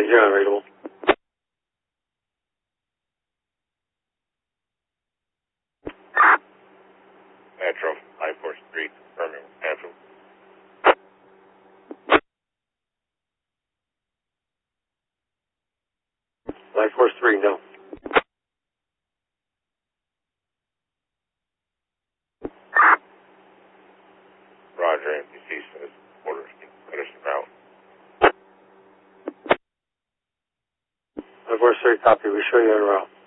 unreadable. Metro, I-43, confirming Metro. Life Force 3, no. Roger, NPC says orders finish the route. Life Force 3, copy. We show you en route.